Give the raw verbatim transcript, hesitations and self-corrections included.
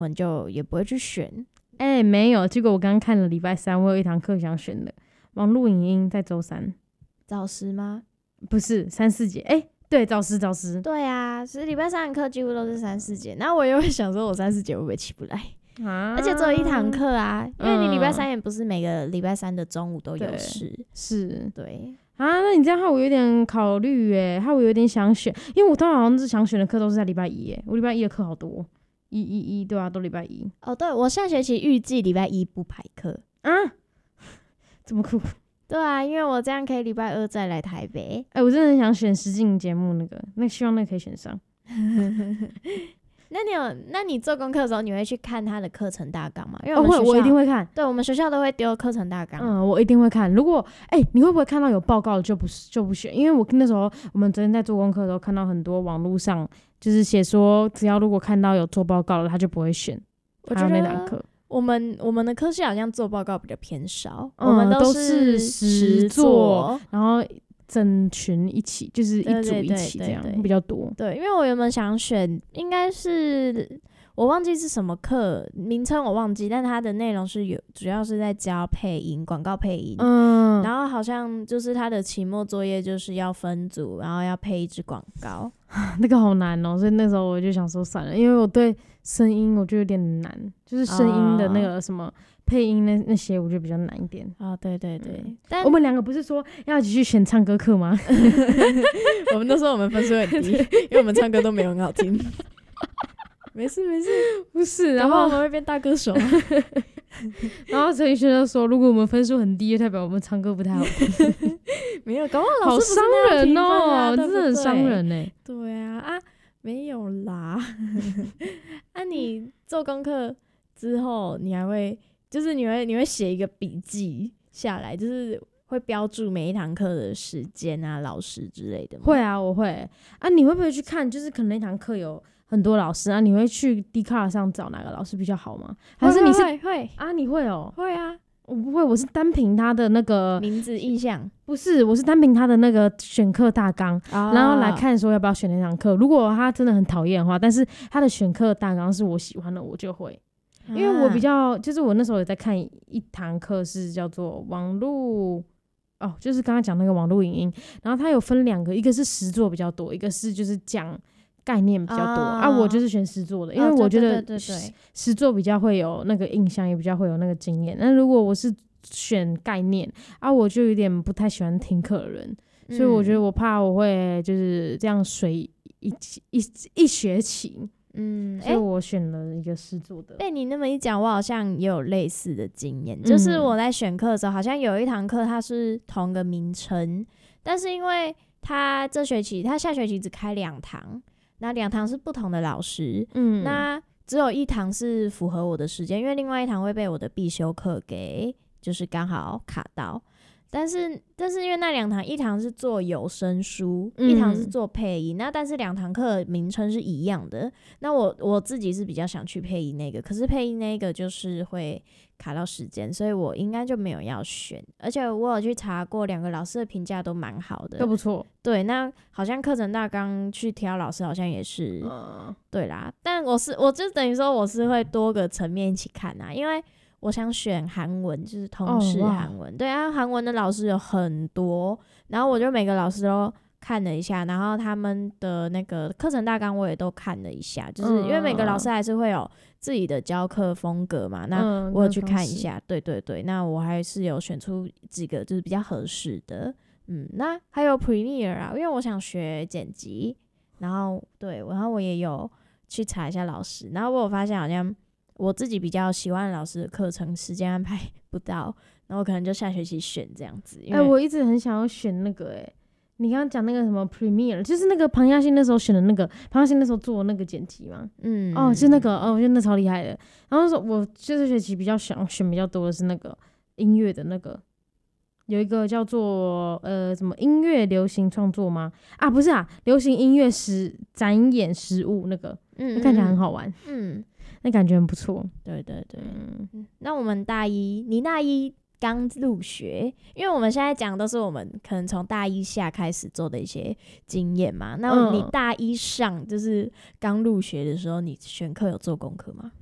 我们就也不会去选。 哎、欸，没有，结果我刚刚看了礼拜三，我有一堂课想选的，网络影音在周三。 早时吗？ 不是，三四节。哎、欸，对，早时早时。 对啊，其实礼拜三的课几乎都是三四节，然后我又会想说，我三四节会不会起不来？啊、而且只有一堂课啊，因为你礼拜三也不是每个礼拜三的中午都有事。 是， 对啊，那你这样害我有点考虑哎，害我有点想选，因为我通常好像是想选的课都是在礼拜一哎，我礼拜一的课好多，一一一对啊，都礼拜一。 哦，对，我下学期预计礼拜一不排课啊，这么酷？ 对啊，因为我这样可以礼拜二再来台北。 哎、欸，我真的很想选实境节目那个，那希望那个可以选上。 那你有，那你做功课的时候，你会去看他的课程大纲吗？因为我们学校、哦、我一定会看。 对，我们学校都会丢课程大纲。 嗯，我一定会看。如果哎、欸，你会不会看到有报告的就不就不选？因为我那时候我们昨天在做功课的时候，看到很多网络上就是写说，只要如果看到有做报告的，他就不会选。 我觉得那堂课， 我们我们的科系好像做报告比较偏少， 嗯、 我们都是实作， 然后整群一起，就是一组一起这样， 对对对对对比较多。 对，因为我原本想选，应该是我忘记是什么课名称，我忘记，但它的内容是有主要是在教配音，广告配音。嗯，然后好像就是它的期末作业就是要分组，然后要配一支广告。 那个好难哦，所以那时候我就想说算了，因为我对声音我觉得有点难，就是声音的那个什么。配音那那些我觉得比较难一点啊、哦，对对对、嗯， 但我们两个不是说要一起去选唱歌课吗？ 我们都说我们分数很低，因为我们唱歌都没有很好听。没事没事， 不是，然后我们会变大歌手。 然后陈宇轩就说，如果我们分数很低，就代表我们唱歌不太好听。 没有，搞不好老师好伤人哦， 真的很伤人哎、欸。 对啊啊，没有啦。啊，你做功课之后，你还会？就是你会你会写一个笔记下来，就是会标注每一堂课的时间啊、老师之类的吗？ 会啊，我会啊。你会不会去看？就是可能那堂课有很多老师啊，你会去 Dcard 上找哪个老师比较好吗？还是你是会 会, 会啊？你会哦、 喔？会啊， 我不会，我是单凭他的那个名字印象， 不是，我是单凭他的那个选课大纲、哦，然后来看说要不要选那堂课。如果他真的很讨厌的话，但是他的选课大纲是我喜欢的，我就会。因为我比较，就是我那时候有在看一堂课是叫做网络哦，就是刚刚讲那个网络影音，然后它有分两个，一个是实作比较多，一个是就是讲概念比较多、哦、啊。我就是选实作的，因为我觉得实作比较会有那个印象，也比较会有那个经验。那如果我是选概念啊，我就有点不太喜欢听课的人，所以我觉得我怕我会就是这样随一一一学期。嗯，所以我选了一个实作的。 被你那么一讲，我好像也有类似的经验、嗯，就是我在选课的时候，好像有一堂课它是同个名称，但是因为它这学期、它下学期只开两堂，那两堂是不同的老师，嗯，那只有一堂是符合我的时间，因为另外一堂会被我的必修课给就是刚好卡到。但是，但是因为那两堂，一堂是做有声书、嗯，一堂是做配音。那但是两堂课名称是一样的。那我我自己是比较想去配音那个，可是配音那个就是会卡到时间，所以我应该就没有要选。而且我有去查过，两个老师的评价都蛮好的， 都不错。 对，那好像课程大纲去挑老师，好像也是、呃，对啦。但我是，我就等于说我是会多个层面一起看啊，因为。我想选韩文，就是通识韩文。Oh, wow. 对啊，韩文的老师有很多，然后我就每个老师都看了一下，然后他们的那个课程大纲我也都看了一下，就是因为每个老师还是会有自己的教课风格嘛，那我有去看一下。嗯、对对对，那我还是有选出几个就是比较合适的。嗯，那还有 Premiere 啊，因为我想学剪辑，然后对，然后我也有去查一下老师，然后我有发现好像。我自己比较喜欢老师的课程时间安排不到，然后可能就下学期选这样子。哎、 欸，我一直很想要选那个哎、欸，你刚刚讲那个什么 Premiere， 就是那个庞亚欣那时候选的那个，庞亚欣那时候做那个剪辑嘛，嗯，哦，是那个，哦，我觉得那超厉害的。然后说，我这学期比较想选比较多的是那个音乐的那个，有一个叫做呃什么音乐流行创作吗？啊，不是啊，流行音乐实展演实物那个，嗯，那看起来很好玩，嗯。那感觉很不错， 对对对、嗯。那我们大一，你大一刚入学，因为我们现在讲的都是我们可能从大一下开始做的一些经验嘛。那你大一上就是刚入学的时候，你选课有做功课吗？